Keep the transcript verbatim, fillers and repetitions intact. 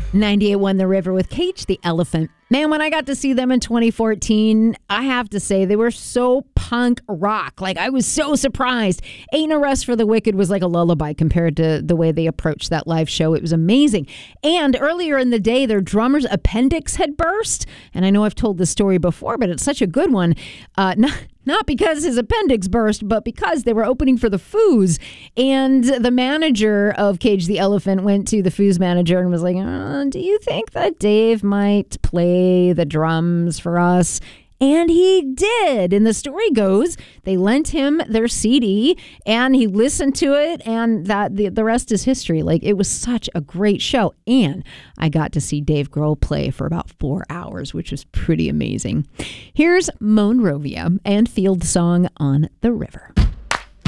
ninety-eight point one The River with Cage the Elephant. Man, when I got to see them in twenty fourteen, I have to say they were so punk rock. Like, I was so surprised. Ain't No Rest for the Wicked was like a lullaby compared to the way they approached that live show. It was amazing. And earlier in the day, their drummer's appendix had burst. And I know I've told this story before, but it's such a good one. Uh, not, not because his appendix burst, but because they were opening for the Foos. And the manager of Cage the Elephant went to the Foos manager and was like, uh, do you think that Dave might play the drums for us? And he did. And the story goes, they lent him their C D and he listened to it, and that the, the rest is history. Like, it was such a great show. And I got to see Dave Grohl play for about four hours, which was pretty amazing. Here's Monrovia and Field Song on the River.